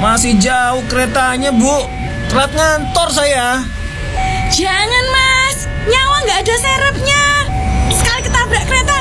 Masih jauh keretanya, Bu. Telat ngantor saya. Jangan, Mas. Nyawa nggak ada serepnya. Sekali ketabrak kereta